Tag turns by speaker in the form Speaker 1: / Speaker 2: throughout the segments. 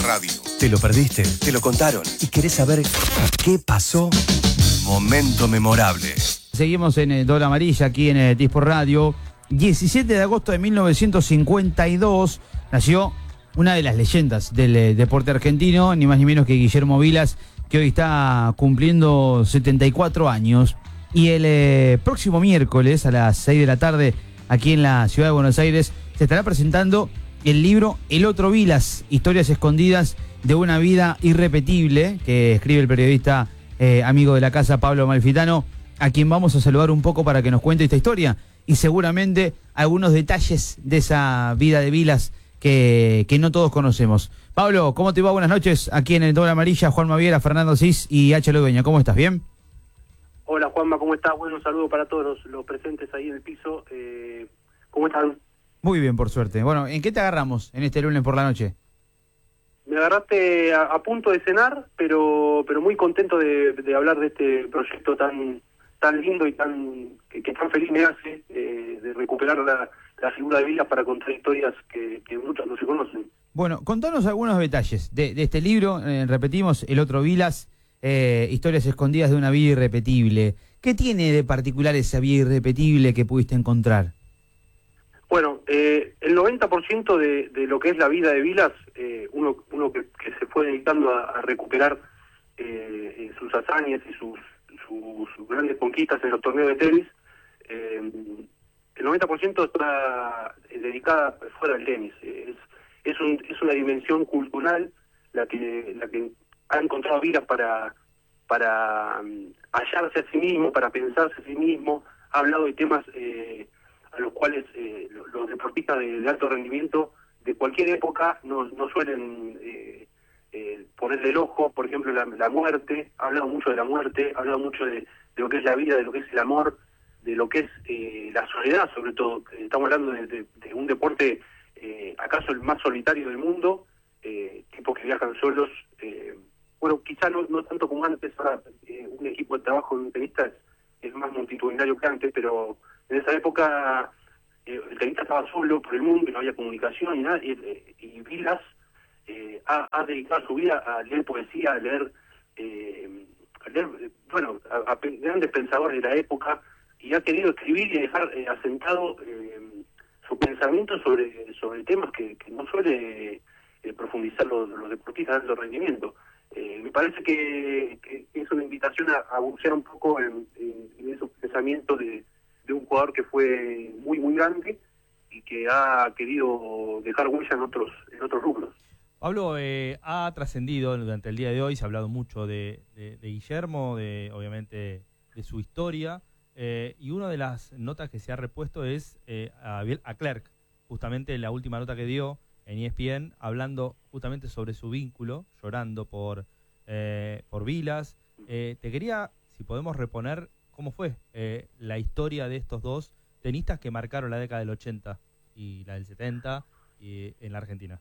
Speaker 1: radio. ¿Te lo perdiste? ¿Te lo contaron? ¿Y querés saber qué pasó? Momento memorable.
Speaker 2: Seguimos en Doble Amarilla, aquí en Dispor Radio. 17 de agosto de 1952 nació una de las leyendas del deporte argentino, ni más ni menos que Guillermo Vilas, que hoy está cumpliendo 74 años. Y el próximo miércoles a las 6 de la tarde, aquí en la ciudad de Buenos Aires, se estará presentando el libro El Otro Vilas, historias escondidas de una vida irrepetible, que escribe el periodista amigo de la casa Pablo Amalfitano, a quien vamos a saludar un poco para que nos cuente esta historia y seguramente algunos detalles de esa vida de Vilas que no todos conocemos. Pablo, ¿cómo te va? Buenas noches. Aquí en el Doble Amarilla, Juan Maviera, Fernando Cis y H. Ludueña. ¿Cómo estás? ¿Bien?
Speaker 3: Hola Juanma, ¿cómo estás? Bueno, un saludo para todos los presentes ahí en el piso. ¿Cómo están?
Speaker 2: Muy bien, por suerte. Bueno, ¿en qué te agarramos en este lunes por la noche?
Speaker 3: Me agarraste a punto de cenar, pero muy contento de hablar de este proyecto tan lindo y que tan feliz me hace de recuperar la figura de Vilas para contar historias que muchos no se conocen.
Speaker 2: Bueno, contanos algunos detalles de este libro. Repetimos, El Otro Vilas, historias escondidas de una vida irrepetible. ¿Qué tiene de particular esa vida irrepetible que pudiste encontrar?
Speaker 3: Bueno, el 90% de lo que es la vida de Vilas, uno que se fue dedicando a recuperar sus hazañas y sus grandes conquistas en los torneos de tenis, el 90% está dedicada fuera del tenis. Es una dimensión cultural la que ha encontrado Vilas para hallarse a sí mismo, para pensarse a sí mismo. Ha hablado de temas a los cuales los deportistas de alto rendimiento de cualquier época no suelen ponerle el ojo. Por ejemplo, la muerte. Ha hablado mucho de la muerte, ha hablado mucho de lo que es la vida, de lo que es el amor, de lo que es la soledad, sobre todo. Estamos hablando de un deporte acaso el más solitario del mundo, tipos que viajan solos. Bueno, quizá no tanto como antes. Ahora un equipo de trabajo de un tenista es más multitudinario que antes, pero en esa época el tenista estaba solo por el mundo y no había comunicación y nada, y Vilas ha dedicado su vida a leer poesía, a leer a grandes pensadores de la época, y ha querido escribir y dejar asentado su pensamiento sobre temas que no suele profundizar los deportistas de alto rendimiento. Me parece que es una invitación a bucear un poco en esos pensamientos de un jugador que fue muy grande y que ha querido dejar huella en otros rubros.
Speaker 4: Pablo, ha trascendido durante el día de hoy, se ha hablado mucho de Guillermo, obviamente de su historia, y una de las notas que se ha repuesto es a Clerc, justamente la última nota que dio en ESPN, hablando justamente sobre su vínculo, llorando por Vilas. Te quería, si podemos reponer, ¿cómo fue la historia de estos dos tenistas que marcaron la década del 80 y la del 70 en la Argentina?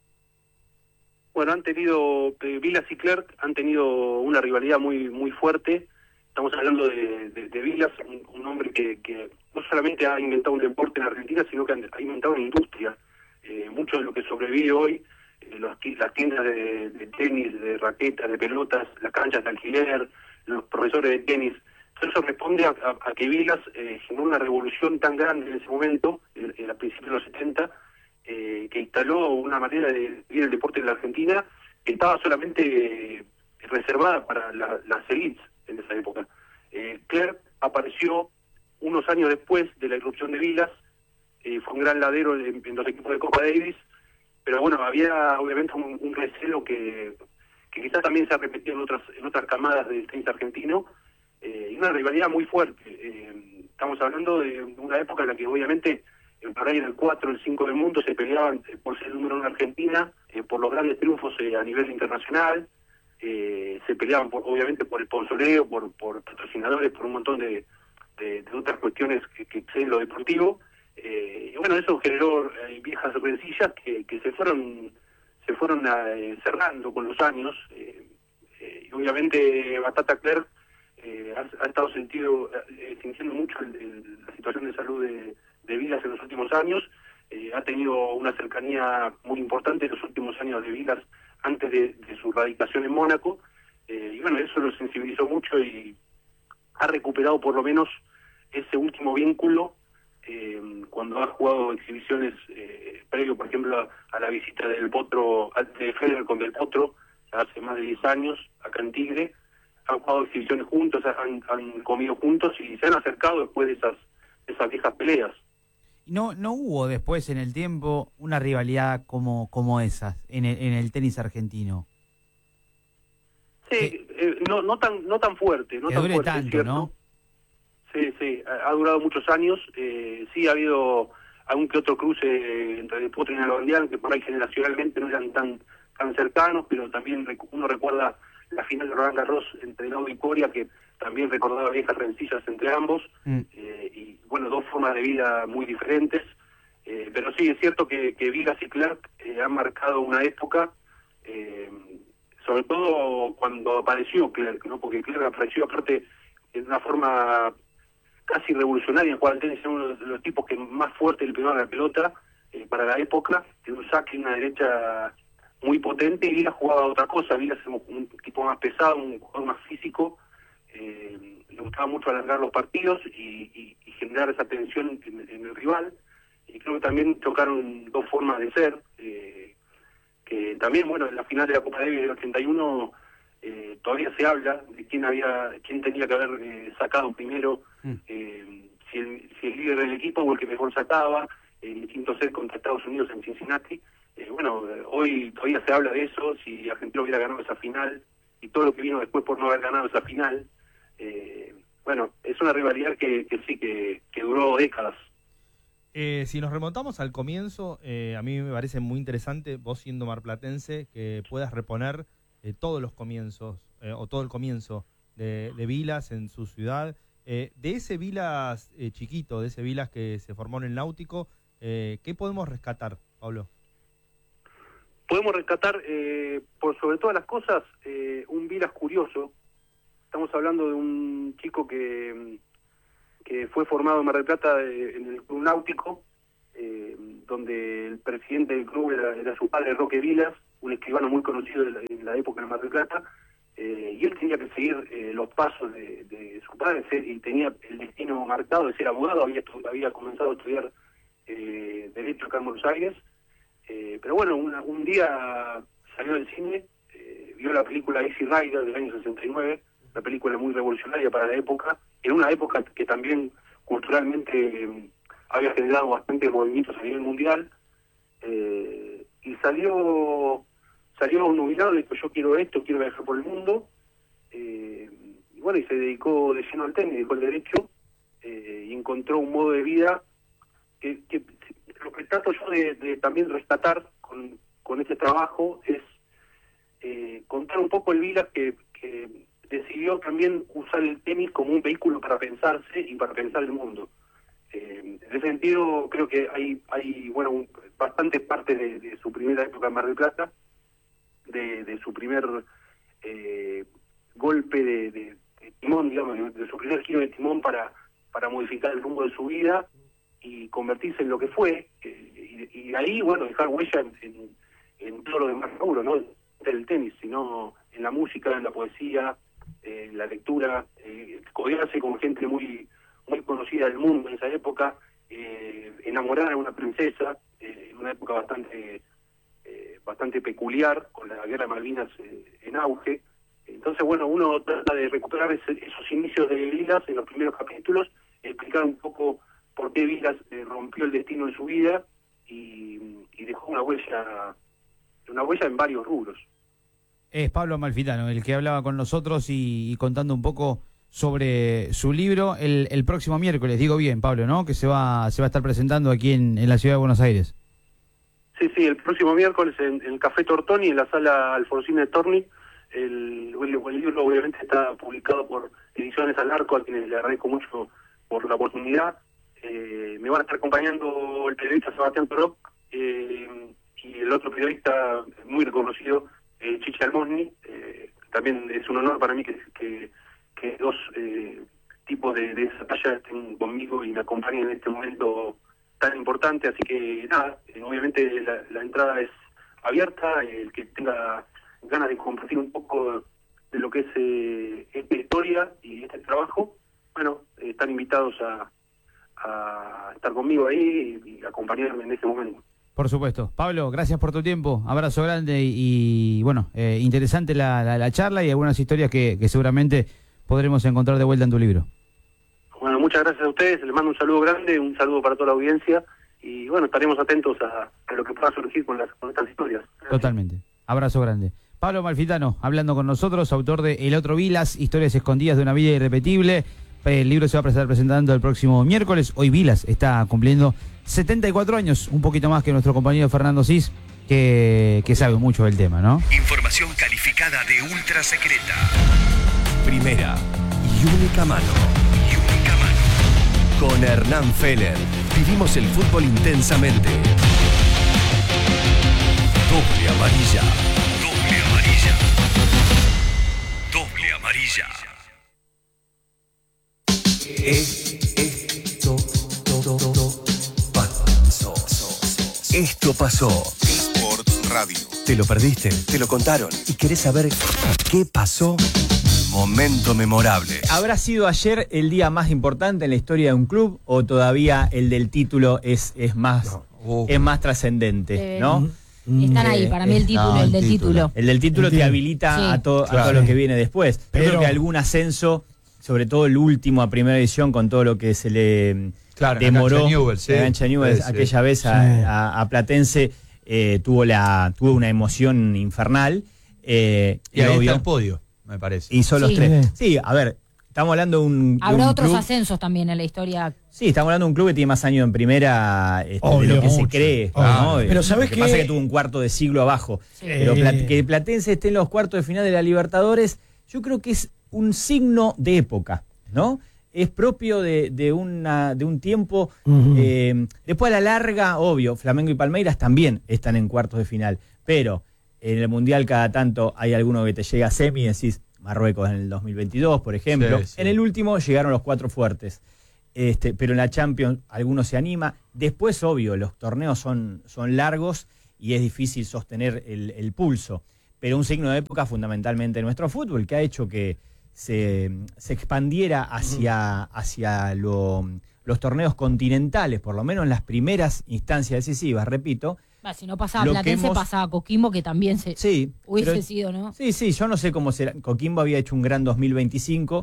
Speaker 3: Bueno, Vilas y Clerc han tenido una rivalidad muy fuerte. Estamos hablando de Vilas, un hombre que no solamente ha inventado un deporte en Argentina, sino que ha inventado una industria. Mucho de lo que sobrevive hoy, las tiendas de tenis, de raquetas, de pelotas, las canchas de alquiler, los profesores de tenis, todo eso responde a que Vilas generó una revolución tan grande en ese momento, a principios de los 70, que instaló una manera de vivir el deporte en la Argentina que estaba solamente reservada para las élites en esa época. Clerc apareció unos años después de la irrupción de Vilas, fue un gran ladero en los equipos de Copa Davis, pero bueno, había obviamente un recelo que quizás también se ha repetido en otras camadas del tenis argentino, y una rivalidad muy fuerte. Estamos hablando de una época en la que obviamente por ahí en el 4, el 5 del mundo se peleaban por ser el número 1 en Argentina, por los grandes triunfos a nivel internacional, se peleaban obviamente por el sponsoreo, por patrocinadores, por un montón de otras cuestiones que exceden lo deportivo, y bueno, eso generó viejas rencillas que se fueron cerrando con los años, y obviamente Batata Clerc ha estado sintiendo mucho la situación de salud de Vilas en los últimos años. Ha tenido una cercanía muy importante en los últimos años de Vilas antes de su radicación en Mónaco, y bueno, eso lo sensibilizó mucho y ha recuperado por lo menos ese último vínculo cuando ha jugado exhibiciones previo, por ejemplo, a la visita del Potro, de Federer con Del Potro, hace más de 10 años, acá en Tigre. Han jugado exhibiciones juntos, han comido juntos y se han acercado después de esas viejas peleas.
Speaker 2: No hubo después en el tiempo una rivalidad como esas en el tenis argentino.
Speaker 3: Sí, no tan fuerte, no
Speaker 2: que
Speaker 3: tan
Speaker 2: dure
Speaker 3: fuerte,
Speaker 2: tanto,
Speaker 3: ¿cierto?
Speaker 2: ¿no?
Speaker 3: Sí, ha durado muchos años. Sí, ha habido algún que otro cruce entre el Potro y Nalbandián, que por ahí generacionalmente no eran tan cercanos, pero también uno recuerda la final de Roland Garros entre Naudo y Coria, que también recordaba viejas rencillas entre ambos, y bueno, dos formas de vida muy diferentes. Pero sí, es cierto que Vilas y Clark han marcado una época, sobre todo cuando apareció Clark, ¿no? Porque Clark apareció aparte de una forma casi revolucionaria en cual tenis, uno de los tipos que más fuerte le pegaba la pelota para la época, tiene un saque y una derecha muy potente, y Vilas jugaba otra cosa. Vilas es un tipo más pesado, un jugador más físico, le gustaba mucho alargar los partidos y generar esa tensión en el rival, y creo que también chocaron dos formas de ser, que también, bueno, en la final de la Copa Davis del 81 todavía se habla de quién tenía que haber sacado primero, si el líder del equipo o el que mejor sacaba, el quinto set contra Estados Unidos en Cincinnati. Hoy todavía se habla de eso, si Argentina hubiera ganado esa final y todo lo que vino después por no haber ganado esa final. Es una rivalidad que duró décadas.
Speaker 4: Si nos remontamos al comienzo, a mí me parece muy interesante, vos siendo marplatense, que puedas reponer todos los comienzos, o todo el comienzo de Vilas en su ciudad. De ese Vilas chiquito, de ese Vilas que se formó en el Náutico, ¿qué podemos rescatar, Pablo?
Speaker 3: Podemos rescatar, por sobre todas las cosas, un Vilas curioso. Estamos hablando de un chico que fue formado en Mar del Plata en el Club Náutico, donde el presidente del club era su padre, Roque Vilas, un escribano muy conocido en la época de Mar del Plata, y él tenía que seguir los pasos de su padre, y tenía el destino marcado de ser abogado. Había comenzado a estudiar Derecho acá en Buenos Aires, pero bueno, un día salió del cine, vio la película Easy Rider del año 69, una película muy revolucionaria para la época, en una época que también culturalmente había generado bastantes movimientos a nivel mundial, y salió nubilado y dijo: yo quiero esto, quiero viajar por el mundo, y se dedicó de lleno al tenis, dejó el derecho, y encontró un modo de vida que lo que trato yo de también rescatar con este trabajo es contar un poco el Vilas que decidió también usar el tenis como un vehículo para pensarse y para pensar el mundo. En ese sentido, creo que hay bastante parte de su primera época en Mar del Plata, de su primer golpe de timón, digamos, de su primer giro de timón para modificar el rumbo de su vida y convertirse en lo que fue, y ahí, dejar huella en todo lo demás rubro, no del tenis, sino en la música, en la poesía, en la lectura, codearse con gente muy muy conocida del mundo en esa época, enamorar a una princesa en una época bastante peculiar, con la guerra de Malvinas en auge. Entonces, uno trata de recuperar esos inicios de Vilas en los primeros capítulos, explicar un poco por qué Vilas rompió el destino de su vida y dejó una huella en varios rubros.
Speaker 2: Es Pablo Amalfitano el que hablaba con nosotros y contando un poco sobre su libro el próximo miércoles, digo bien, Pablo, ¿no? Que se va a estar presentando aquí en la ciudad de Buenos Aires.
Speaker 3: Sí, el próximo miércoles en el Café Tortoni, en la sala Alfonsín de Torni. El libro obviamente está publicado por Ediciones Al Arco, a quienes le agradezco mucho por la oportunidad. Me van a estar acompañando el periodista Sebastián Perot y el otro periodista muy reconocido, Chichi Almosni. También es un honor para mí que dos tipos de esa talla estén conmigo y me acompañen en este momento tan importante. Así que nada, obviamente la entrada es abierta, el que tenga ganas de compartir un poco de lo que es esta historia y este trabajo. Bueno, están invitados a estar conmigo ahí y acompañarme en ese momento.
Speaker 2: Por supuesto. Pablo, gracias por tu tiempo. Abrazo grande y bueno, interesante la charla y algunas historias que seguramente podremos encontrar de vuelta en tu libro.
Speaker 3: Bueno, muchas gracias a ustedes. Les mando un saludo grande, un saludo para toda la audiencia y bueno, estaremos atentos a lo que pueda surgir con estas historias. Gracias.
Speaker 2: Totalmente. Abrazo grande. Pablo Amalfitano, hablando con nosotros, autor de El Otro Vilas, Historias Escondidas de una Vida Irrepetible. El libro se va a estar presentando el próximo miércoles. Hoy Vilas está cumpliendo 74 años, un poquito más que nuestro compañero Fernando Cis, que sabe mucho del tema, ¿no?
Speaker 1: Información calificada de ultra secreta. Primera y única mano. Con Hernán Feller vivimos el fútbol intensamente. Doble amarilla. Doble amarilla. Doble amarilla. Esto pasó.
Speaker 5: Sports Radio.
Speaker 1: ¿Te lo perdiste? ¿Te lo contaron? ¿Y querés saber qué pasó? Momento memorable.
Speaker 6: ¿Habrá sido ayer el día más importante en la historia de un club o todavía el del título es más trascendente, ¿no?
Speaker 7: Están ahí, para mí el título, el del título.
Speaker 6: El del título te habilita
Speaker 7: Sí.
Speaker 6: a todo lo que viene después. Pero yo creo que algún ascenso, sobre todo el último a primera división, con todo lo que se le demoró, la cancha de Newell's, aquella vez a Platense, tuvo una emoción infernal.
Speaker 8: Y ahí
Speaker 6: obvio,
Speaker 8: está el podio, me parece.
Speaker 6: hizo los tres. Sí, a ver, estamos hablando de un
Speaker 7: Otros
Speaker 6: club,
Speaker 7: ascensos también en la historia.
Speaker 6: Sí, estamos hablando de un club que tiene más años en primera de lo que se cree. ¿no?
Speaker 9: Pero ¿sabés
Speaker 6: lo que pasa es que tuvo un cuarto de siglo abajo.
Speaker 7: Sí.
Speaker 6: Pero que Platense esté en los cuartos de final de la Libertadores, yo creo que es un signo de época, ¿no? Es propio de un tiempo. Después a la larga, obvio, Flamengo y Palmeiras también están en cuartos de final. Pero en el Mundial cada tanto hay alguno que te llega a semi y decís, Marruecos en el 2022, por ejemplo.
Speaker 8: Sí.
Speaker 6: En el último llegaron los cuatro fuertes. Pero en la Champions alguno se anima. Después, obvio, los torneos son largos y es difícil sostener el pulso. Pero un signo de época fundamentalmente en nuestro fútbol, que ha hecho que se expandiera hacia los torneos continentales, por lo menos en las primeras instancias decisivas, repito.
Speaker 7: Si no pasaba Platense, pasaba Coquimbo, que también hubiese sido, ¿no?
Speaker 6: Sí, yo no sé cómo será. Coquimbo había hecho un gran 2025.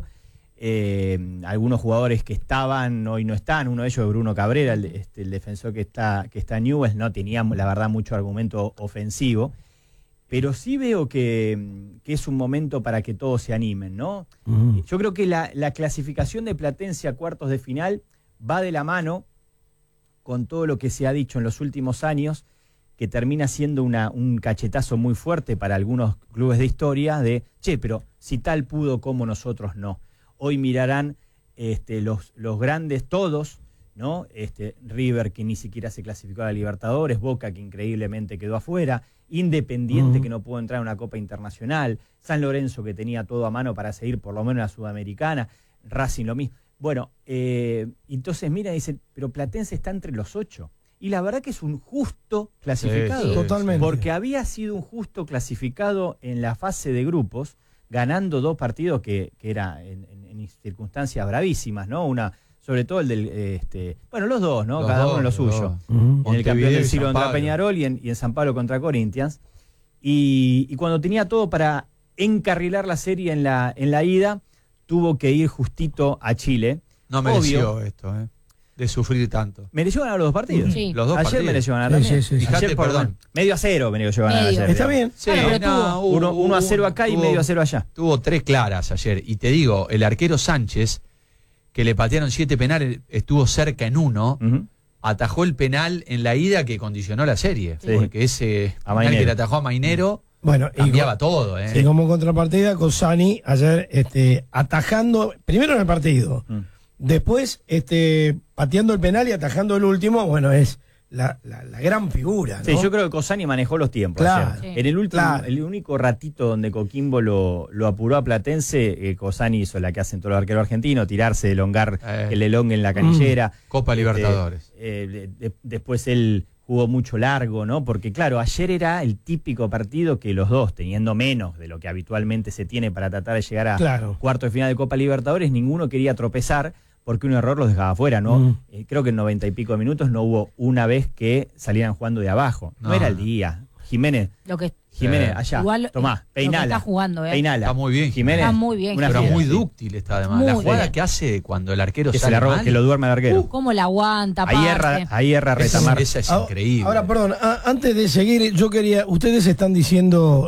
Speaker 6: Algunos jugadores que estaban, hoy no están. Uno de ellos es Bruno Cabrera, el defensor que está en Newell's, no tenía, la verdad, mucho argumento ofensivo. Pero sí veo que es un momento para que todos se animen, ¿no? Yo creo que la clasificación de Platense a cuartos de final va de la mano con todo lo que se ha dicho en los últimos años, que termina siendo un cachetazo muy fuerte para algunos clubes de historia de, pero si tal pudo, ¿cómo nosotros no? Hoy mirarán los grandes todos, ¿no? River, que ni siquiera se clasificó a la Libertadores, Boca, que increíblemente quedó afuera, Independiente, que no pudo entrar a una Copa Internacional, San Lorenzo, que tenía todo a mano para seguir por lo menos en la Sudamericana, Racing lo mismo. Bueno, entonces mira y dicen, pero Platense está entre los 8. Y la verdad que es un justo clasificado.
Speaker 9: Sí, totalmente.
Speaker 6: Porque había sido un justo clasificado en la fase de grupos, ganando 2 partidos que era en circunstancias bravísimas, ¿no? Sobre todo el del, los dos, ¿no? Cada uno en lo suyo. En el campeón del siglo contra Peñarol y en San Pablo contra Corinthians. Y cuando tenía todo para encarrilar la serie en la ida, tuvo que ir justito a Chile.
Speaker 8: No mereció esto, de sufrir tanto.
Speaker 6: ¿Mereció ganar los 2 partidos?
Speaker 7: Sí.
Speaker 6: Los 2 partidos. Ayer mereció ganar también.
Speaker 9: Sí.
Speaker 8: Fíjate,
Speaker 6: Ayer,
Speaker 8: perdón.
Speaker 6: Medio a 0 mereció ganar ayer.
Speaker 9: Está bien.
Speaker 8: Sí,
Speaker 7: Bueno,
Speaker 6: 1 a 0 acá y medio a 0 allá.
Speaker 8: Tuvo 3 claras ayer. Y te digo, el arquero Sánchez, que le patearon 7 penales, estuvo cerca en 1, atajó el penal en la ida que condicionó la serie.
Speaker 6: Sí.
Speaker 8: Porque ese penal que le atajó a Mainero cambiaba todo.
Speaker 9: Y como contrapartida, Cossani ayer atajando, primero en el partido, después pateando el penal y atajando el último, bueno, es la gran figura, ¿no?
Speaker 6: Sí, yo creo que Cossani manejó los tiempos.
Speaker 9: Claro.
Speaker 6: Ayer. En el último, el único ratito donde Coquimbo lo apuró a Platense, Cossani hizo la que hacen todos los arqueros argentinos, tirarse, elongar el elongue en la canillera.
Speaker 8: Copa Libertadores.
Speaker 6: Después él jugó mucho largo, ¿no? Porque claro, ayer era el típico partido que los dos, teniendo menos de lo que habitualmente se tiene para tratar de llegar a cuarto de final de Copa Libertadores, ninguno quería tropezar porque un error los dejaba fuera, ¿no? Creo que en 90 y pico de minutos no hubo una vez que salieran jugando de abajo. No era el día. Jiménez, allá,
Speaker 7: igual,
Speaker 6: tomá, peinala.
Speaker 7: Está jugando,
Speaker 6: Peinala.
Speaker 8: Está muy bien,
Speaker 6: Jiménez.
Speaker 7: Está muy bien.
Speaker 8: Pero muy dúctil está además.
Speaker 7: Muy
Speaker 8: la jugada
Speaker 7: bien.
Speaker 8: que hace cuando el arquero
Speaker 6: Que
Speaker 8: sale mal,
Speaker 6: que lo duerme el arquero.
Speaker 7: Cómo la aguanta,
Speaker 6: Ahí erra Retamar.
Speaker 8: Esa es increíble.
Speaker 9: Ahora, perdón, antes de seguir, yo quería, ustedes están diciendo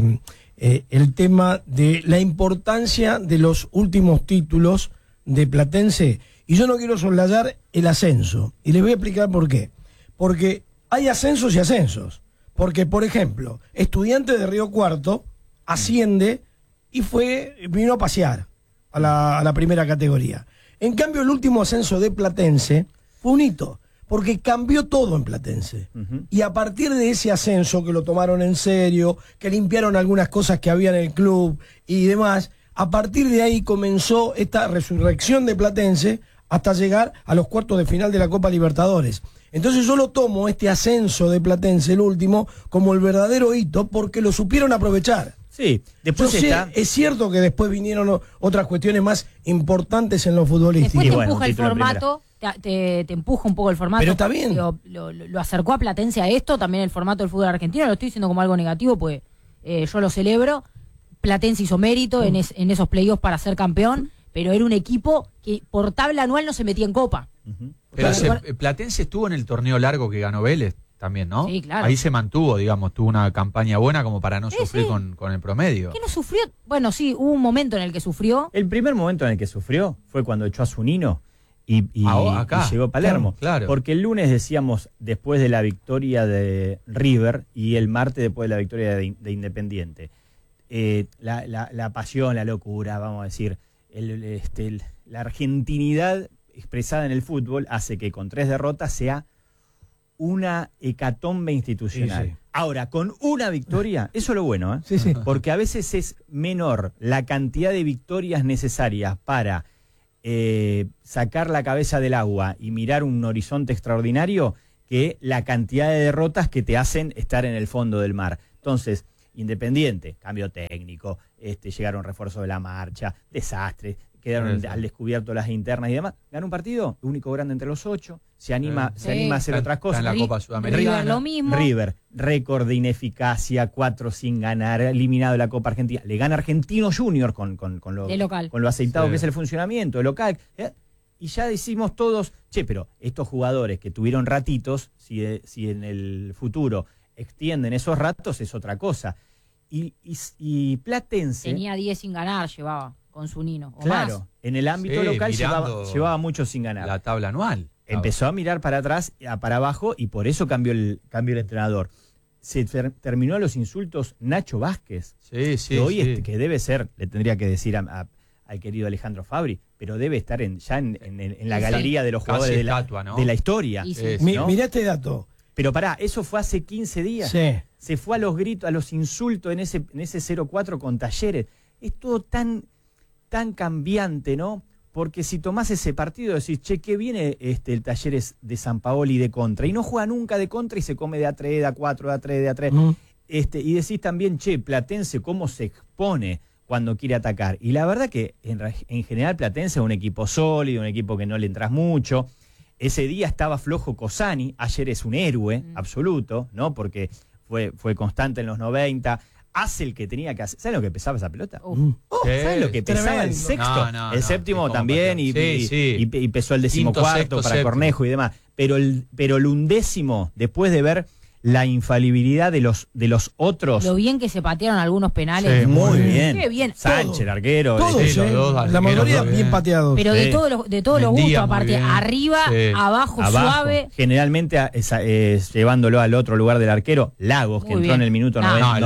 Speaker 9: el tema de la importancia de los últimos títulos de Platense, y yo no quiero soslayar el ascenso, y les voy a explicar por qué. Porque hay ascensos y ascensos. Porque, por ejemplo, Estudiantes de Río Cuarto asciende y vino a pasear a la primera categoría. En cambio, el último ascenso de Platense fue un hito, porque cambió todo en Platense. Y a partir de ese ascenso, que lo tomaron en serio, que limpiaron algunas cosas que había en el club y demás, a partir de ahí comenzó esta resurrección de Platense hasta llegar a los cuartos de final de la Copa Libertadores. Entonces yo lo tomo, este ascenso de Platense, el último, como el verdadero hito, porque lo supieron aprovechar.
Speaker 6: Sí, después
Speaker 9: es cierto que después vinieron otras cuestiones más importantes en lo futbolístico.
Speaker 7: Después te empuja el formato, te empuja un poco el formato.
Speaker 9: Pero está bien.
Speaker 7: Lo acercó a Platense a esto, también el formato del fútbol argentino, lo estoy diciendo como algo negativo, pues yo lo celebro. Platense hizo mérito en esos playoffs para ser campeón, pero era un equipo que por tabla anual no se metía en Copa.
Speaker 8: Pero Platense estuvo en el torneo largo que ganó Vélez también, ¿no?
Speaker 7: Sí, claro.
Speaker 8: Ahí se mantuvo, digamos, tuvo una campaña buena como para no sufrir con el promedio.
Speaker 7: ¿Qué no sufrió? Bueno, sí, hubo un momento en el que sufrió.
Speaker 6: El primer momento en el que sufrió fue cuando echó a Zunino y llegó a Palermo.
Speaker 8: Claro.
Speaker 6: Porque el lunes decíamos después de la victoria de River y el martes después de la victoria de Independiente. La pasión, la locura, vamos a decir, la argentinidad expresada en el fútbol hace que con 3 derrotas sea una hecatombe institucional.
Speaker 9: Sí, sí.
Speaker 6: Ahora, con una victoria, eso es lo bueno, ¿eh?
Speaker 9: Sí, sí.
Speaker 6: Porque a veces es menor la cantidad de victorias necesarias para sacar la cabeza del agua y mirar un horizonte extraordinario que la cantidad de derrotas que te hacen estar en el fondo del mar. Entonces, Independiente, cambio técnico, llegaron refuerzos de la marcha, desastres, quedaron al descubierto las internas y demás. Ganó un partido, único grande entre los 8, se anima a hacer otras cosas.
Speaker 8: En la Copa Sudamericana.
Speaker 7: River lo mismo.
Speaker 6: River, récord de ineficacia, 4 sin ganar, eliminado de la Copa Argentina. Le gana Argentino Junior con lo aceitado que es el funcionamiento, el local. Y ya decimos todos, pero estos jugadores que tuvieron ratitos, si en el futuro extienden esos ratos, es otra cosa. Y Platense...
Speaker 7: Tenía 10 sin ganar, llevaba con Zunino.
Speaker 6: Claro,
Speaker 7: más.
Speaker 6: en el ámbito local llevaba mucho sin ganar.
Speaker 8: La tabla anual.
Speaker 6: Empezó a mirar para atrás, para abajo, y por eso cambió el entrenador. Se terminó a los insultos Nacho Vázquez. Que hoy que debe ser, le tendría que decir al querido Alejandro Fabri, pero debe estar ya en la galería de los jugadores de la historia.
Speaker 9: ¿no? Mirá este dato.
Speaker 6: Pero pará, eso fue hace 15 días.
Speaker 9: Sí.
Speaker 6: Se fue a los gritos, a los insultos en ese 0-4 con Talleres. Es todo tan cambiante, ¿no? Porque si tomás ese partido decís, que viene el Talleres de San Paoli de contra, y no juega nunca de contra y se come de A3, de A4, de A3, de A3. Y decís también, Platense, cómo se expone cuando quiere atacar. Y la verdad que en general Platense es un equipo sólido, un equipo que no le entras mucho. Ese día estaba flojo Cosani, ayer es un héroe absoluto, ¿no? Porque fue constante en los 90, hace el que tenía que hacer. ¿Sabes lo que pesaba esa pelota? ¿Sabes lo que pesaba el sexto? El séptimo también, y pesó el 14º para Cornejo y demás. Pero el 11º, después de ver la infalibilidad de los otros.
Speaker 7: Lo bien que se patearon algunos penales.
Speaker 6: Sí, muy bien.
Speaker 7: Qué bien.
Speaker 6: Sánchez, el arquero.
Speaker 9: Todos, la mayoría bien pateados.
Speaker 7: Pero de todos los gustos, aparte. Arriba, abajo, suave.
Speaker 6: Generalmente llevándolo al otro lugar del arquero, Lagos, que entró en el minuto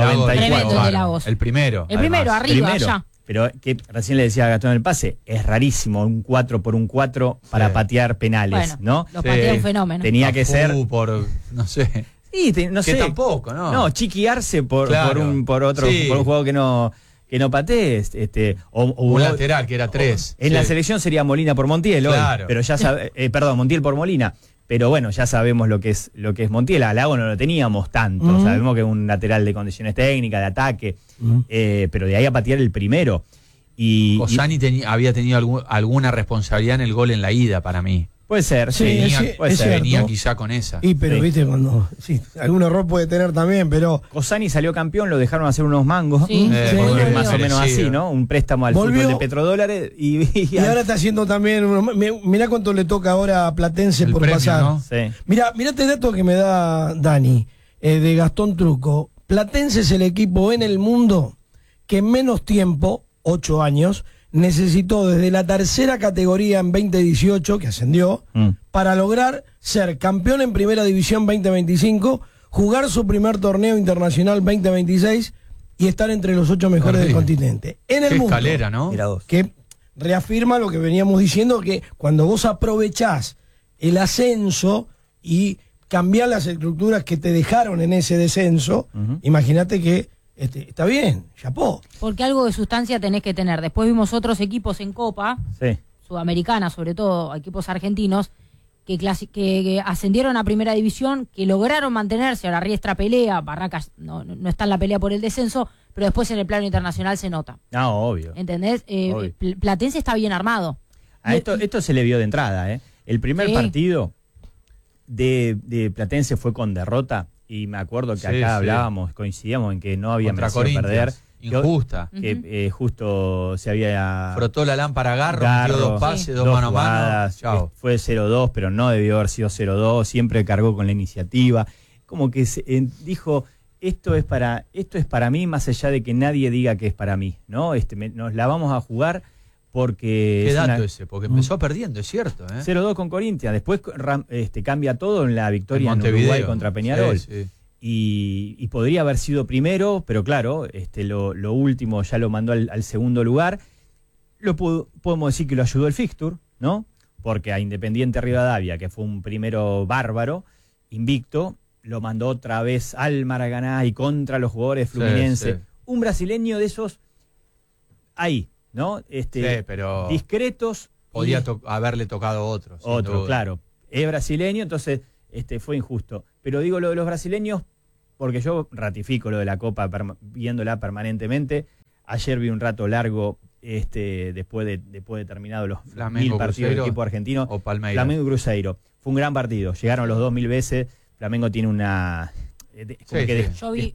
Speaker 6: 94.
Speaker 8: El primero.
Speaker 7: Arriba, ya.
Speaker 6: Pero que recién le decía a Gastón el pase, es rarísimo un 4x1 para patear penales, ¿no?
Speaker 7: Lo patea un fenómeno.
Speaker 6: Tenía que ser
Speaker 8: no sé.
Speaker 6: Sí, no sé.
Speaker 8: Que tampoco, ¿no?
Speaker 6: No, chiquiarse por un juego que no patees. O
Speaker 8: un lateral que era 3.
Speaker 6: En la selección sería Molina por Montiel, pero ya Montiel por Molina. Pero bueno, ya sabemos lo que es Montiel. A Lago no lo teníamos tanto. Sabemos que es un lateral de condiciones técnicas, de ataque, pero de ahí a patear el primero.
Speaker 8: Cosani había tenido alguna responsabilidad en el gol en la ida para mí.
Speaker 6: Puede ser,
Speaker 9: sí.
Speaker 8: Venía quizá con esa.
Speaker 9: Pero viste, cuando algún error puede tener también, pero
Speaker 6: Cosani salió campeón, lo dejaron hacer unos mangos. Más o menos así, ¿no? Un préstamo al fútbol de petrodólares y
Speaker 9: ahora está haciendo también mirá cuánto le toca ahora a Platense por
Speaker 8: premio,
Speaker 9: pasar,
Speaker 8: ¿no?
Speaker 6: Sí.
Speaker 9: Mirá este dato que me da Dani, de Gastón Truco. Platense es el equipo en el mundo que en menos tiempo, 8 años, necesitó desde la tercera categoría en 2018, que ascendió, para lograr ser campeón en Primera División 2025, jugar su primer torneo internacional 2026 y estar entre los 8 mejores del continente. En el
Speaker 8: Qué
Speaker 9: mundo.
Speaker 8: escalera, ¿no?
Speaker 9: Que reafirma lo que veníamos diciendo, que cuando vos aprovechás el ascenso y cambiás las estructuras que te dejaron en ese descenso, imagínate que está bien, chapó.
Speaker 7: Porque algo de sustancia tenés que tener. Después vimos otros equipos en Copa, Sudamericana, sobre todo equipos argentinos, que ascendieron a Primera División, que lograron mantenerse. Ahora Riestra pelea, Barracas no está en la pelea por el descenso, pero después en el plano internacional se nota.
Speaker 6: No, obvio.
Speaker 7: ¿Entendés?
Speaker 6: Obvio.
Speaker 7: Platense está bien armado.
Speaker 6: Esto se le vio de entrada, ¿eh? El primer partido de Platense fue con derrota. Y me acuerdo que acá hablábamos, coincidíamos en que no había merecido perder.
Speaker 8: Injusta.
Speaker 6: Que justo se había...
Speaker 8: Frotó la lámpara Garro, metió 2 pases, 2 mano a mano. Chao.
Speaker 6: Fue 0-2, pero no debió haber sido 0-2. Siempre cargó con la iniciativa. Como que dijo, esto es para mí, más allá de que nadie diga que es para mí, ¿no? Nos la vamos a jugar porque...
Speaker 8: ¿Qué dato ese? Porque empezó perdiendo, es cierto,
Speaker 6: 0-2 con Corinthians. Después cambia todo en la victoria en Uruguay contra Peñarol.
Speaker 8: Sí.
Speaker 6: Y podría haber sido primero, pero claro, lo último ya lo mandó al segundo lugar. Podemos decir que lo ayudó el fixture, ¿no? Porque a Independiente Rivadavia, que fue un primero bárbaro, invicto, lo mandó otra vez al Maracaná y contra los jugadores Fluminense. Un brasileño de esos ahí, ¿no?
Speaker 8: Pero
Speaker 6: discretos.
Speaker 8: Podía haberle tocado otro.
Speaker 6: Otro, claro. Es brasileño, entonces fue injusto. Pero digo lo de los brasileños porque yo ratifico lo de la Copa viéndola permanentemente. Ayer vi un rato largo después de terminados los
Speaker 8: Flamengo,
Speaker 6: 1000 partidos del equipo argentino.
Speaker 8: O Palmeiras.
Speaker 6: Flamengo y Cruzeiro. Fue un gran partido. Llegaron los 2000 veces. Flamengo tiene una...
Speaker 7: Yo vi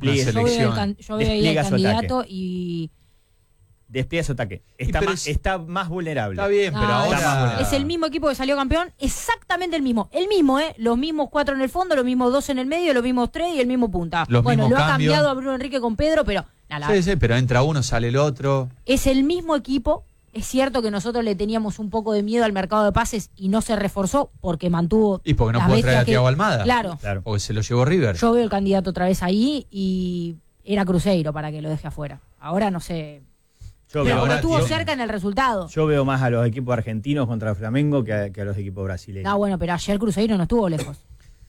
Speaker 7: ahí el candidato y...
Speaker 6: Despliega su ataque. Está más vulnerable.
Speaker 8: Está bien, pero ahora...
Speaker 7: Es el mismo equipo que salió campeón, exactamente el mismo. El mismo, los mismos 4 en el fondo, los mismos 2 en el medio, los mismos 3 y el mismo punta. Lo ha cambiado a Bruno Enrique con Pedro, pero...
Speaker 8: pero entra uno, sale el otro.
Speaker 7: Es el mismo equipo. Es cierto que nosotros le teníamos un poco de miedo al mercado de pases y no se reforzó porque mantuvo...
Speaker 8: Y porque no pudo traer a Thiago Almada.
Speaker 7: Claro.
Speaker 8: Porque se lo llevó River.
Speaker 7: Yo veo el candidato otra vez ahí y era Cruzeiro para que lo deje afuera. Ahora no sé... Pero estuvo cerca en el resultado.
Speaker 6: Yo veo más a los equipos argentinos contra el Flamengo que a los equipos brasileños.
Speaker 7: Bueno, pero ayer Cruzeiro no estuvo lejos.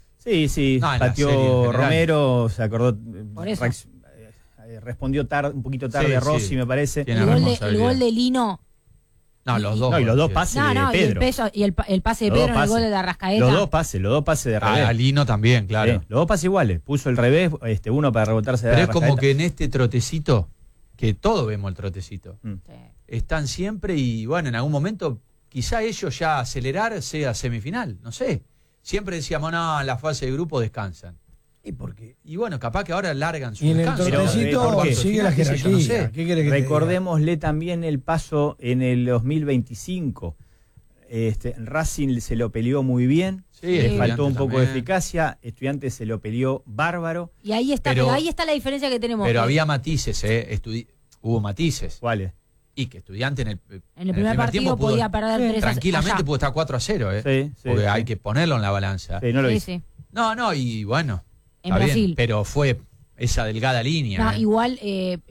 Speaker 6: Sí, pateó Romero, se acordó.
Speaker 7: Por eso.
Speaker 6: Respondió un poquito tarde Rossi, me parece.
Speaker 7: El gol de Lino.
Speaker 8: No, los dos.
Speaker 6: No, y los dos pases de Pedro.
Speaker 7: Y el pase de Pedro en el gol de Arrascaeta.
Speaker 6: Los dos pases de revés.
Speaker 8: A Lino también, claro.
Speaker 6: Los dos pases iguales. Puso el revés, uno para rebotarse de
Speaker 8: Pero es
Speaker 6: Arrascaeta.
Speaker 8: como que en este trotecito, que todos vemos el trotecito, están siempre y bueno, en algún momento quizá ellos ya acelerar sea semifinal, no sé. Siempre decíamos, no, en la fase de grupo descansan.
Speaker 9: ¿Y por qué?
Speaker 8: Y bueno, capaz que ahora largan su
Speaker 9: y en
Speaker 8: descanso.
Speaker 9: el trotecito sigue la jerarquía.
Speaker 8: No sé.
Speaker 9: ¿Qué querés que
Speaker 6: recordémosle también el paso en el 2025. Racing se lo peleó muy bien. Le faltó un poco de eficacia. Estudiantes se lo peleó bárbaro.
Speaker 7: Y ahí está, pero ahí está la diferencia que tenemos.
Speaker 8: Pero había matices, hubo matices.
Speaker 6: ¿Cuáles?
Speaker 8: Y que Estudiante en el
Speaker 7: primer partido podía perder 3-0.
Speaker 8: Tranquilamente pudo estar 4-0, porque hay que ponerlo en la balanza.
Speaker 6: Sí, no lo hice.
Speaker 8: No, y bueno.
Speaker 7: En Brasil.
Speaker 8: Bien, pero fue esa delgada línea.
Speaker 7: Igual,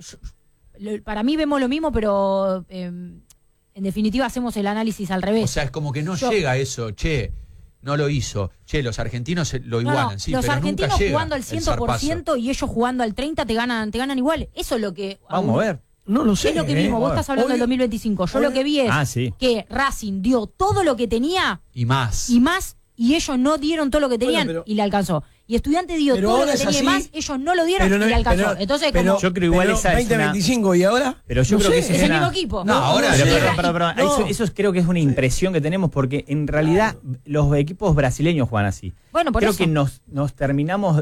Speaker 7: para mí vemos lo mismo, pero en definitiva hacemos el análisis al revés.
Speaker 8: O sea, es como que no llega a eso, no lo hizo. Los argentinos lo igualan, sí,
Speaker 7: los
Speaker 8: pero
Speaker 7: argentinos
Speaker 8: nunca llega
Speaker 7: jugando al 100% y ellos jugando al 30% te ganan igual. Eso es lo que...
Speaker 6: Vamos a ver.
Speaker 9: No lo sé.
Speaker 7: Es lo que vimos, vos estás hablando del 2025. Yo lo que vi es que Racing dio todo lo que tenía
Speaker 8: y más.
Speaker 7: y ellos no dieron todo lo que tenían y le alcanzó. Y Estudiantes dio todo lo que tenía más, ellos no lo dieron y le alcanzó. Entonces, como
Speaker 6: yo creo igual esa
Speaker 9: 20-25 y ahora.
Speaker 6: Pero yo creo que
Speaker 7: es el mismo equipo.
Speaker 6: No, ahora. Perdón. Eso creo que es una impresión que tenemos porque en realidad los equipos brasileños juegan así.
Speaker 7: Bueno, por
Speaker 6: creo
Speaker 7: eso.
Speaker 6: que nos terminamos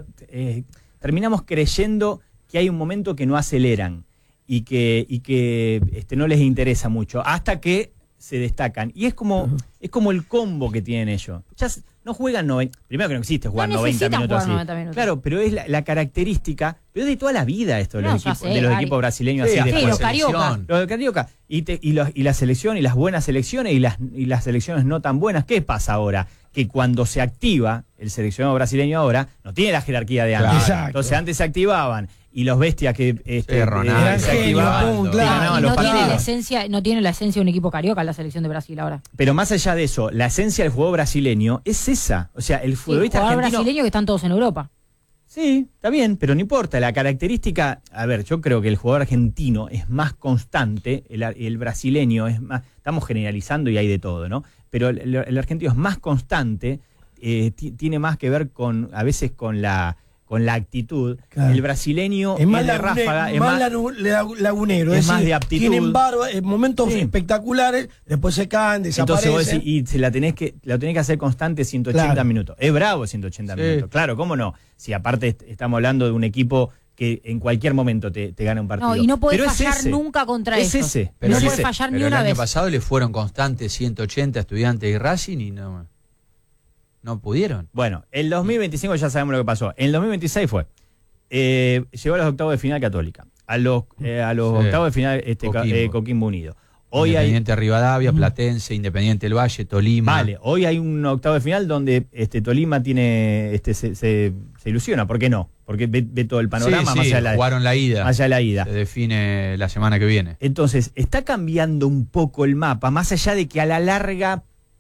Speaker 6: creyendo que hay un momento que no aceleran y que no les interesa mucho hasta que se destacan. Y es como el combo que tienen ellos. Ya no juegan 90. Primero que no existe jugar 90 minutos así.
Speaker 7: 90 minutos.
Speaker 6: Claro, pero es la característica, pero es de toda la vida esto de los equipos brasileños así.
Speaker 7: Los carioca.
Speaker 6: Los de carioca. Y la selección, y las buenas selecciones, y las selecciones no tan buenas. ¿Qué pasa ahora? Que cuando se activa el seleccionado brasileño ahora, no tiene la jerarquía de antes.
Speaker 9: Claro.
Speaker 6: Entonces antes se activaban. Y los bestias que
Speaker 8: Ronaldo,
Speaker 6: se activaban, ganaban los partidos.
Speaker 7: No tiene la esencia de un equipo carioca la selección de Brasil ahora.
Speaker 6: Pero más allá de eso, la esencia del juego brasileño es esa. O sea, el futbolista
Speaker 7: jugador
Speaker 6: argentino
Speaker 7: brasileño que están todos en Europa.
Speaker 6: Sí, está bien, pero no importa. La característica, a ver, yo creo que el jugador argentino es más constante, el brasileño es más, estamos generalizando y hay de todo, ¿no? Pero el argentino es más constante, tiene más que ver a veces con la actitud. Claro. El brasileño
Speaker 9: es más
Speaker 6: de ráfaga, es más
Speaker 9: lagunero,
Speaker 6: es más de aptitud.
Speaker 9: Tienen momentos espectaculares, después se caen, desaparecen.
Speaker 6: Entonces vos decís, y lo tenés que hacer constante 180 minutos. Es bravo 180 minutos. Claro, ¿cómo no? Si aparte estamos hablando de un equipo que en cualquier momento te gana un partido.
Speaker 7: No, y no podés fallar nunca contra ellos.
Speaker 6: Es ese.
Speaker 7: No podés fallar ni una vez.
Speaker 8: El año pasado le fueron constantes 180 a Estudiantes y Racing y no pudieron.
Speaker 6: Bueno, el 2025 ya sabemos lo que pasó. En el 2026 fue. Llegó a los octavos de final Católica. A los octavos de final Coquimbo Unido. Hoy
Speaker 8: Independiente Rivadavia, Platense, Independiente del Valle, Tolima.
Speaker 6: Vale, hoy hay un octavo de final donde Tolima tiene se ilusiona. ¿Por qué no? Porque ve todo el panorama más allá de
Speaker 8: jugaron la ida.
Speaker 6: Más allá de la ida.
Speaker 8: Se define la semana que viene.
Speaker 6: Entonces, está cambiando un poco el mapa, más allá de que a la larga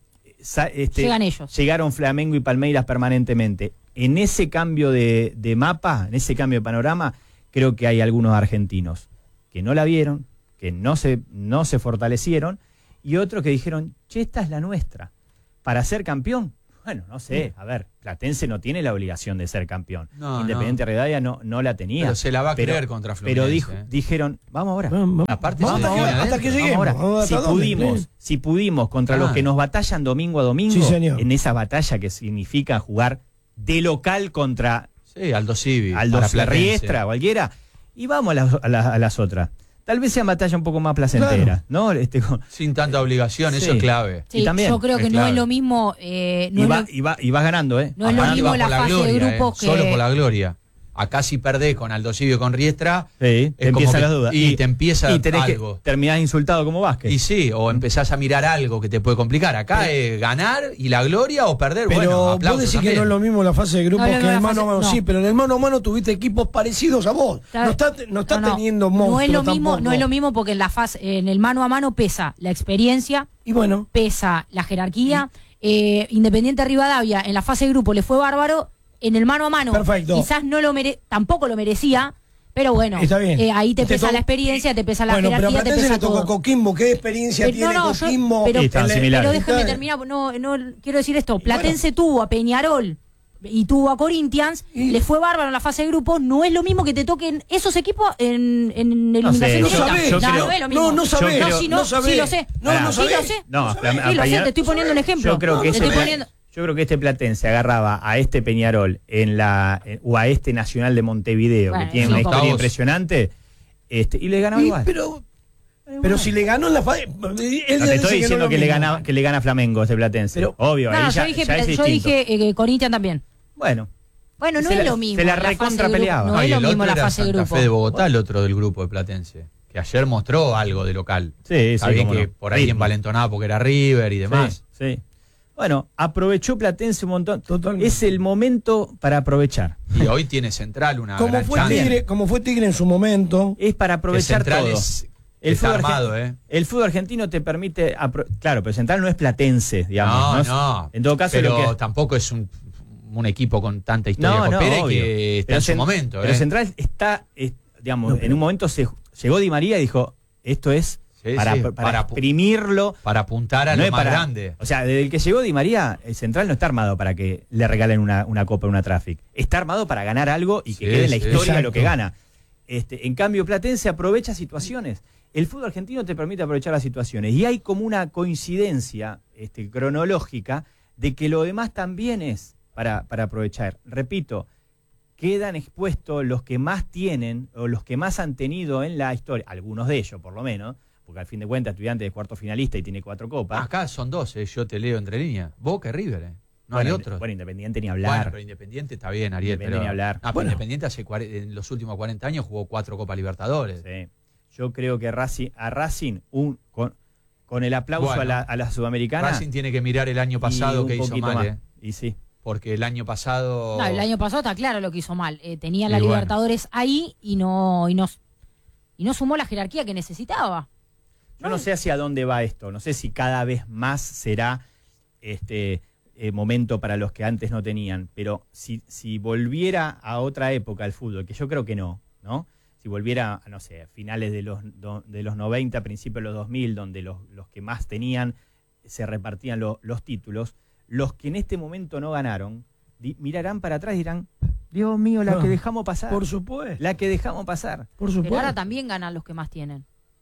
Speaker 7: llegan ellos.
Speaker 6: Llegaron Flamengo y Palmeiras permanentemente. En ese cambio de mapa, en ese cambio de panorama, creo que hay algunos argentinos que no la vieron, que no se fortalecieron, y otros que dijeron, che, esta es la nuestra. Para ser campeón, bueno, no sé, a ver, Platense no tiene la obligación de ser campeón. Independiente Rivadavia no la tenía.
Speaker 8: Pero se la va a creer contra Fluminense.
Speaker 6: Pero dijeron, vamos ahora.
Speaker 8: Aparte,
Speaker 9: hasta que lleguemos.
Speaker 6: Ahora. Si pudimos contra los que nos batallan domingo a domingo, en esa batalla que significa jugar de local contra
Speaker 8: Aldo Civi,
Speaker 6: Aldo Riestra, cualquiera, y vamos a las otras. Tal vez sea batalla un poco más placentera, ¿no?
Speaker 8: Sin tanta obligación, eso es clave.
Speaker 7: Sí, y también yo creo que no es lo mismo.
Speaker 6: Y vas ganando, ¿eh?
Speaker 7: No es lo mismo la fase de grupos que.
Speaker 8: Solo por la gloria. Acá si perdés con Aldo Civi o con Riestra,
Speaker 6: te empiezan las dudas.
Speaker 8: Y te empieza
Speaker 6: y tenés
Speaker 8: algo.
Speaker 6: Que terminás insultado como Vázquez.
Speaker 8: Y sí, o empezás a mirar algo que te puede complicar. Acá es ganar y la gloria o perder.
Speaker 9: Pero
Speaker 8: bueno,
Speaker 9: vos decís que no es lo mismo la fase de grupos que el mano a mano. Sí, pero en el mano a mano tuviste equipos parecidos a vos. Claro. No está teniendo monstruos.
Speaker 7: No es lo mismo porque en el mano a mano pesa la experiencia,
Speaker 9: y bueno,
Speaker 7: pesa la jerarquía. Independiente Rivadavia en la fase de grupo le fue bárbaro. En el mano a mano, quizás tampoco lo merecía, pero bueno, ahí te pesa la experiencia, te pesa la jerarquía,
Speaker 9: pero a Platense le tocó Coquimbo. ¿Qué experiencia tiene Coquimbo?
Speaker 7: Pero déjeme terminar, no quiero decir esto. Platense tuvo a Peñarol y tuvo a Corinthians, le fue bárbaro en la fase de grupos. No es lo mismo que te toquen esos equipos en eliminación directa. No es lo mismo.
Speaker 9: No sabés.
Speaker 7: Sí lo sé. Te estoy poniendo un ejemplo.
Speaker 6: Yo creo que este Platense agarraba a este Peñarol o a este Nacional de Montevideo, que tiene una historia impresionante, y le ganaba igual.
Speaker 9: Pero si le ganó en la fase.
Speaker 6: Te estoy diciendo que le gana Flamengo este Platense. Pero, obvio, ahí
Speaker 7: yo dije Corinthians también.
Speaker 6: Bueno,
Speaker 7: no es lo mismo.
Speaker 6: Se la recontra peleaba.
Speaker 7: No es lo mismo la fase de grupo.
Speaker 8: Café de Bogotá, el otro del grupo de Platense, que ayer mostró algo de local.
Speaker 6: Está
Speaker 8: bien que por ahí envalentonado porque era River y demás.
Speaker 6: Sí. Bueno, aprovechó Platense un montón.
Speaker 9: Totalmente.
Speaker 6: Es el momento para aprovechar.
Speaker 8: Y hoy tiene Central una
Speaker 9: como fue Tigre en su momento.
Speaker 6: Es para aprovechar todo.
Speaker 8: El
Speaker 6: fútbol argentino te permite... Claro, pero Central no es platense, digamos.
Speaker 8: No.
Speaker 6: En todo caso...
Speaker 8: Pero tampoco es un equipo con tanta historia que está en su momento.
Speaker 6: Pero Central está, digamos, en un momento llegó Di María y dijo, esto es para exprimirlo.
Speaker 8: Para apuntar a lo más grande.
Speaker 6: O sea, desde el que llegó Di María, el Central no está armado para que le regalen una copa, una Traffic. Está armado para ganar algo y que quede en la historia lo que gana. En cambio, Platense aprovecha situaciones. El fútbol argentino te permite aprovechar las situaciones. Y hay como una coincidencia cronológica de que lo demás también es para aprovechar. Repito, quedan expuestos los que más tienen o los que más han tenido en la historia, algunos de ellos por lo menos, porque al fin de cuentas Estudiantes es cuarto finalista y tiene 4 copas.
Speaker 8: Acá son 2, yo te leo entre líneas. Boca y River, no hay otros.
Speaker 6: Bueno, Independiente ni hablar.
Speaker 8: Bueno, pero Independiente está bien, Ariel.
Speaker 6: Independiente ni hablar.
Speaker 8: Pero Independiente en los últimos 40 años jugó 4 Copas Libertadores.
Speaker 6: Sí. Yo creo que a Racing, con el aplauso a la Sudamericana...
Speaker 8: Racing tiene que mirar el año pasado que hizo mal.
Speaker 6: Y sí.
Speaker 8: Porque el año pasado...
Speaker 7: No, el año pasado está claro lo que hizo mal. Tenía la Libertadores ahí y no sumó la jerarquía que necesitaba.
Speaker 6: Yo no sé hacia dónde va esto. No sé si cada vez más será momento para los que antes no tenían. Pero si volviera a otra época el fútbol, que yo creo que no, si volviera, no sé, a finales de los 90, principios de los 2000, donde los que más tenían se repartían los títulos, los que en este momento no ganaron, mirarán para atrás y dirán, Dios mío, la que dejamos pasar.
Speaker 9: Por supuesto.
Speaker 6: La que dejamos pasar.
Speaker 9: Por supuesto.
Speaker 7: Pero ahora también ganan los que más tienen.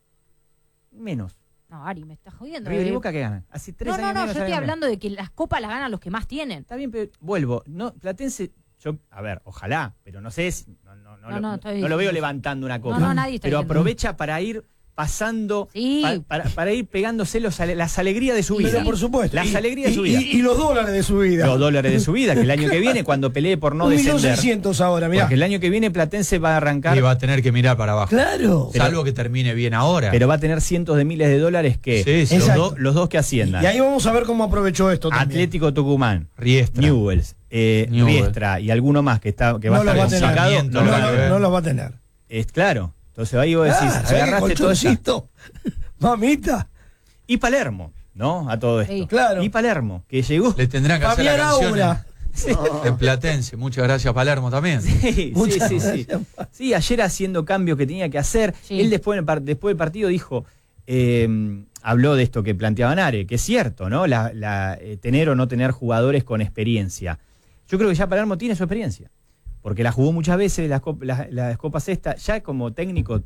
Speaker 6: Menos.
Speaker 7: No, Ari, me estás jodiendo.
Speaker 6: River y Boca que ganan. Hace 3 años.
Speaker 7: No, yo estoy hablando de que las copas las ganan los que más tienen.
Speaker 6: Está bien, pero vuelvo. Platense... A ver, ojalá, pero no sé si no lo veo levantando una copa.
Speaker 7: Nadie está
Speaker 6: pero
Speaker 7: diciendo.
Speaker 6: Aprovecha para ir pasando,
Speaker 7: sí.
Speaker 6: para ir pegándose las alegrías de su vida.
Speaker 9: Pero por supuesto.
Speaker 6: Las alegrías de su vida.
Speaker 9: Y los dólares de su vida.
Speaker 6: Los dólares de su vida, que el año que viene, cuando pelee por no descender.
Speaker 9: 1.600.000 ahora, mirá.
Speaker 6: Porque el año que viene Platense va a arrancar.
Speaker 8: Y va a tener que mirar para abajo.
Speaker 9: Claro.
Speaker 8: Salvo que termine bien ahora.
Speaker 6: Pero va a tener cientos de miles de dólares que los dos que asciendan.
Speaker 9: Y ahí vamos a ver cómo aprovechó esto también.
Speaker 6: Atlético Tucumán,
Speaker 8: Riestra,
Speaker 6: Newell's, Riestra y alguno más que va a estar sacado.
Speaker 9: No los va a tener.
Speaker 6: Es claro. Entonces ahí vos decís, agarraste todo esto.
Speaker 9: Mamita.
Speaker 6: Y Palermo, ¿no? A todo esto.
Speaker 7: Sí.
Speaker 9: Claro.
Speaker 6: Y Palermo, que llegó.
Speaker 8: Le tendrán que hacer la canción
Speaker 6: Sí.
Speaker 8: en Platense. Muchas gracias, Palermo, también.
Speaker 6: Sí. Sí, ayer haciendo cambios que tenía que hacer.
Speaker 7: Sí.
Speaker 6: Él después del partido dijo, habló de esto que planteaba Nare, que es cierto, ¿no? Tener o no tener jugadores con experiencia. Yo creo que ya Palermo tiene su experiencia. Porque la jugó muchas veces, las copas estas, ya como técnico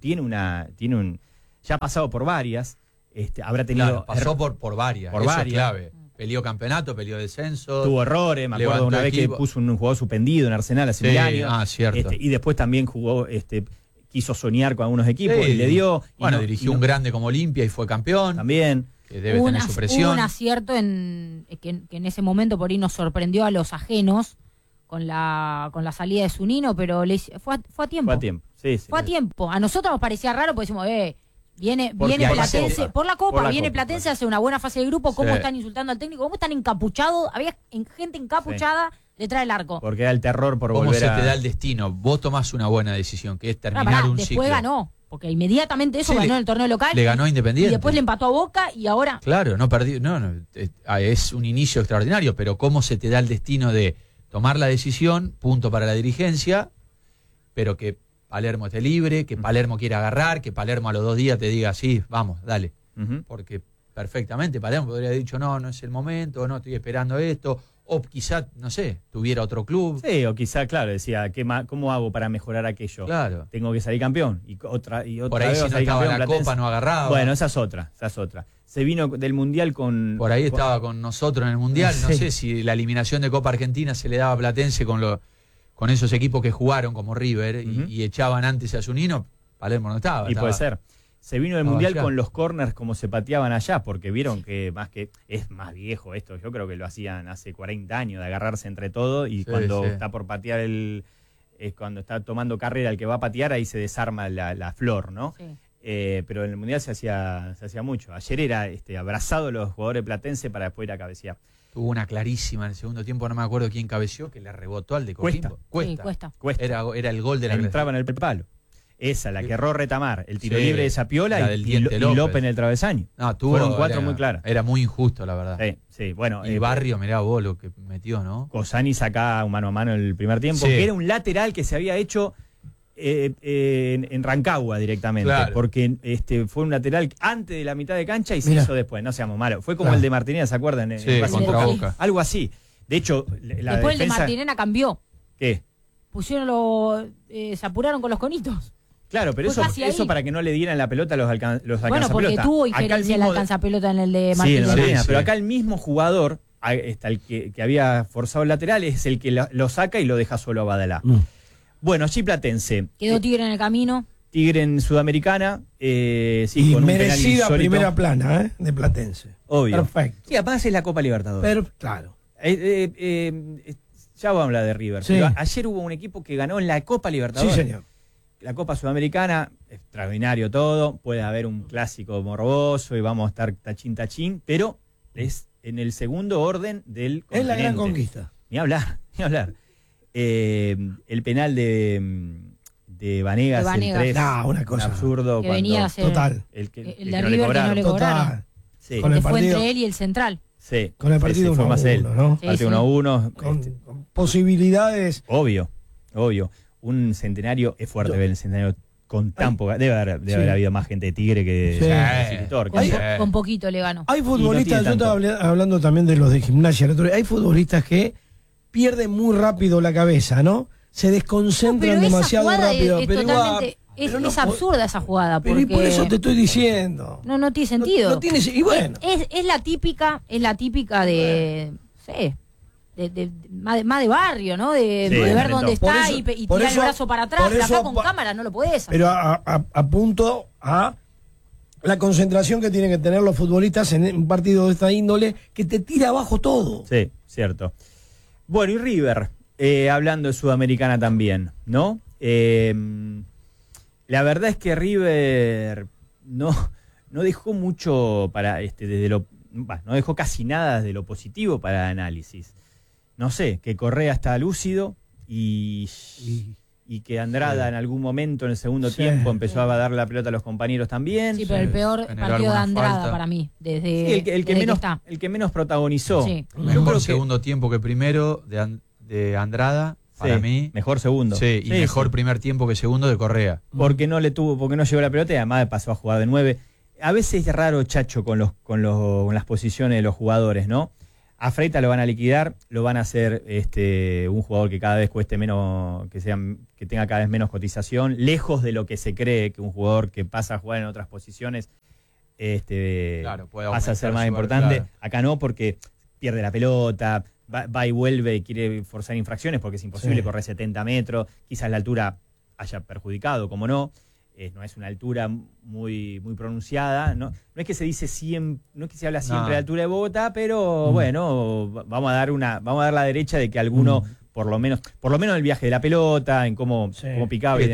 Speaker 6: ya ha pasado por varias, habrá tenido...
Speaker 8: Claro, pasó por varias,
Speaker 6: por
Speaker 8: eso
Speaker 6: varias.
Speaker 8: Es clave. Peleó campeonato, peleó descenso.
Speaker 6: Tuvo errores, me acuerdo una vez que puso un jugador suspendido en Arsenal hace 1000 años.
Speaker 8: Cierto.
Speaker 6: Y después también jugó, quiso soñar con algunos equipos y le dio...
Speaker 8: Bueno, dirigió un grande como Olimpia y fue campeón.
Speaker 6: También.
Speaker 8: Que debe tener su presión.
Speaker 7: Hubo un acierto que en ese momento por ahí nos sorprendió a los ajenos, con la salida de Zunino, pero fue a tiempo.
Speaker 6: Fue a tiempo, sí.
Speaker 7: Fue a tiempo. A nosotros nos parecía raro porque decimos, viene Platense, por la Copa, Platense, hace una buena fase de grupo, ¿cómo están insultando al técnico? ¿Cómo están encapuchados? Había gente encapuchada detrás del arco.
Speaker 6: Porque era el terror por
Speaker 8: ¿Cómo
Speaker 6: volver
Speaker 8: se te da el destino? Vos tomás una buena decisión, que es terminar un ciclo.
Speaker 7: Después ganó, porque inmediatamente ganó en el torneo local.
Speaker 8: Le ganó a Independiente.
Speaker 7: Y después le empató a Boca y ahora...
Speaker 8: Claro, no perdió. Es un inicio extraordinario, pero ¿cómo se te da el destino de tomar la decisión, punto para la dirigencia, pero que Palermo esté libre, que Palermo quiera agarrar, que Palermo a los 2 días te diga, sí, vamos, dale? Porque perfectamente Palermo podría haber dicho, no es el momento, no estoy esperando esto, o quizá, no sé, tuviera otro club.
Speaker 6: Sí, o quizá, claro, decía, ¿cómo hago para mejorar aquello?
Speaker 8: Claro.
Speaker 6: Tengo que salir campeón. Y otra
Speaker 8: por ahí
Speaker 6: vez
Speaker 8: si no estaba en la Copa no agarraba.
Speaker 6: Bueno, esa es otra. Se vino del Mundial con...
Speaker 8: Por ahí estaba con nosotros en el Mundial. No sé si la eliminación de Copa Argentina se le daba a Platense con esos equipos que jugaron como River y echaban antes a Zunino. Palermo no estaba.
Speaker 6: Y puede ser. Se vino del Mundial con los corners como se pateaban allá, porque vieron que es más viejo esto. Yo creo que lo hacían hace 40 años, de agarrarse entre todos y cuando está por patear cuando está tomando carrera el que va a patear, ahí se desarma la flor, ¿no? Sí. Pero en el Mundial se hacía mucho. Ayer era abrazado los jugadores platenses para después ir a cabecear.
Speaker 8: Tuvo una clarísima en el segundo tiempo, no me acuerdo quién cabeció, que le rebotó al de Coquimbo.
Speaker 7: Cuesta.
Speaker 8: Era el gol de la
Speaker 6: entraba en el palo. Esa, la que erró Retamar, el tiro libre de Zapiola y
Speaker 8: López
Speaker 6: en el travesaño.
Speaker 8: Fueron
Speaker 6: 4 muy claras.
Speaker 8: Era muy injusto, la verdad.
Speaker 6: Sí, bueno.
Speaker 8: Y Barrio, mirá vos lo que metió, ¿no?
Speaker 6: Cosani sacaba un mano a mano el primer tiempo, que era un lateral que se había hecho en Rancagua directamente,
Speaker 8: Claro.
Speaker 6: porque fue un lateral antes de la mitad de cancha y se
Speaker 9: Mirá.
Speaker 6: hizo después, no seamos malos. Fue como
Speaker 9: Claro.
Speaker 6: el de Martínez, ¿se acuerdan? En
Speaker 8: Sí,
Speaker 6: Racing
Speaker 8: contra
Speaker 6: Boca.
Speaker 8: Boca.
Speaker 6: Algo así. De hecho, la
Speaker 7: Después el de
Speaker 6: defensa...
Speaker 7: Martinena cambió.
Speaker 6: ¿Qué?
Speaker 7: Se apuraron con los conitos.
Speaker 6: Claro, pero
Speaker 7: Fue
Speaker 6: eso
Speaker 7: casi ahí.
Speaker 6: para que no le dieran la pelota a los
Speaker 7: Bueno, porque
Speaker 6: alcanzapelota.
Speaker 7: tuvo
Speaker 6: Acá el
Speaker 7: injerencia el
Speaker 6: mismo-
Speaker 7: alcanzapelota en el de
Speaker 6: Sí, en el
Speaker 7: Martinena.
Speaker 6: Martínez,
Speaker 8: Sí,
Speaker 6: pero
Speaker 8: sí.
Speaker 6: acá el mismo jugador, el que había forzado el lateral, es el que lo saca y lo deja solo a Badalá. Bueno, allí Platense.
Speaker 7: Quedó Tigre en el camino.
Speaker 6: Tigre en Sudamericana, sí,
Speaker 9: Y
Speaker 6: con un penal
Speaker 9: merecida
Speaker 6: insólito.
Speaker 9: primera plana, de Platense.
Speaker 6: Obvio.
Speaker 9: Perfecto.
Speaker 6: Sí, además es la Copa Libertadores.
Speaker 9: Pero, claro.
Speaker 6: Ya vamos a hablar de River.
Speaker 9: Sí.
Speaker 6: Pero ayer hubo un equipo que ganó en la Copa Libertadores.
Speaker 9: Sí, señor.
Speaker 6: La Copa Sudamericana, extraordinario todo. Puede haber un clásico morboso y vamos a estar tachín, pero es en el segundo orden del
Speaker 9: Es la gran
Speaker 6: continente.
Speaker 9: conquista.
Speaker 6: Ni hablar, ni hablar. El penal de Vanegas,
Speaker 7: De Vanegas.
Speaker 6: el 3,
Speaker 9: No, una cosa.
Speaker 6: absurdo.
Speaker 7: Que
Speaker 6: cuando
Speaker 7: venía a ser
Speaker 9: Total.
Speaker 6: el que,
Speaker 7: el
Speaker 6: el
Speaker 7: de
Speaker 6: que no
Speaker 7: River
Speaker 6: le
Speaker 7: que no
Speaker 6: cobraron.
Speaker 7: le cobraron.
Speaker 9: Total.
Speaker 6: Sí,
Speaker 9: Con el
Speaker 7: Que fue
Speaker 9: partido-
Speaker 7: entre él y el central.
Speaker 6: sí.
Speaker 9: Con el partido
Speaker 6: fue
Speaker 9: 1-1,
Speaker 6: más él.
Speaker 9: ¿no?
Speaker 7: Sí,
Speaker 6: Partido
Speaker 7: sí.
Speaker 6: 1-1.
Speaker 9: Con posibilidades.
Speaker 6: Obvio. Un centenario es fuerte ver el centenario con tan poca. Debe haber
Speaker 9: Sí.
Speaker 6: habido más gente de Tigre que
Speaker 9: Sí.
Speaker 6: de Cilitor.
Speaker 7: Con,
Speaker 6: que-
Speaker 7: con poquito le ganó.
Speaker 9: Hay
Speaker 6: Y no
Speaker 9: futbolistas,
Speaker 6: tiene
Speaker 9: yo estaba
Speaker 6: tanto.
Speaker 9: hablando también de los de Gimnasia, el otro día, hay futbolistas que pierden muy rápido la cabeza, ¿no? Se desconcentran
Speaker 7: Pero esa
Speaker 9: demasiado
Speaker 7: jugada
Speaker 9: rápido.
Speaker 7: es
Speaker 9: pero
Speaker 7: totalmente.
Speaker 9: pero no
Speaker 7: Es
Speaker 9: po-
Speaker 7: absurda esa jugada.
Speaker 9: Pero y por
Speaker 7: porque
Speaker 9: eso te estoy diciendo.
Speaker 7: no tiene sentido.
Speaker 9: No tiene, y bueno.
Speaker 7: Es la típica de. No sé. Más de barrio, ¿no? De
Speaker 6: Sí,
Speaker 7: ver
Speaker 6: momento.
Speaker 7: dónde
Speaker 9: Por
Speaker 7: está
Speaker 9: eso-
Speaker 7: y
Speaker 9: por
Speaker 7: tirar
Speaker 9: eso-
Speaker 7: el brazo para atrás.
Speaker 9: por
Speaker 7: Pero
Speaker 9: eso
Speaker 7: acá con
Speaker 9: pa-
Speaker 7: cámara no lo podés hacer.
Speaker 9: Pero apunto a la concentración que tienen que tener los futbolistas en un partido de esta índole que te tira abajo todo.
Speaker 6: Sí, cierto. Bueno, y River, hablando de Sudamericana también, ¿no? La verdad es que River no dejó mucho para no dejó casi nada de lo positivo para el análisis. No sé, que Correa está lúcido y que Andrada en algún momento en el segundo
Speaker 9: Sí.
Speaker 6: tiempo empezó a dar la pelota a los compañeros también.
Speaker 7: Sí, pero el peor
Speaker 8: Generó
Speaker 7: partido de
Speaker 8: alguna
Speaker 7: Andrada
Speaker 8: falta.
Speaker 7: para mí. Desde,
Speaker 6: Sí, el que
Speaker 7: desde
Speaker 6: menos,
Speaker 7: está.
Speaker 6: el que menos protagonizó.
Speaker 7: Sí.
Speaker 6: Yo
Speaker 8: Mejor
Speaker 6: creo que-
Speaker 8: segundo tiempo que primero de Andrada, para
Speaker 6: Sí,
Speaker 8: mí.
Speaker 6: mejor segundo.
Speaker 8: Sí, y mejor
Speaker 6: sí.
Speaker 8: primer tiempo que segundo de Correa.
Speaker 6: Porque no llevó la pelota y además pasó a jugar de 9. A veces es raro, Chacho, con las posiciones de los jugadores, ¿no? A Freitas lo van a liquidar, lo van a hacer un jugador que cada vez cueste menos, que tenga cada vez menos cotización, lejos de lo que se cree que un jugador que pasa a jugar en otras posiciones
Speaker 8: Claro, puede
Speaker 6: pasa a ser
Speaker 8: aumentar
Speaker 6: más
Speaker 8: su
Speaker 6: importante.
Speaker 8: claro.
Speaker 6: Acá no, porque pierde la pelota, va y vuelve y quiere forzar infracciones porque es imposible
Speaker 9: Sí.
Speaker 6: correr 70 metros, quizás la altura haya perjudicado, como no. No es una altura muy pronunciada, ¿no? No es que se dice siempre, no es que se habla siempre de altura de Bogotá, pero bueno, vamos a dar la derecha de que alguno, por lo menos el viaje de la pelota, en cómo picaba y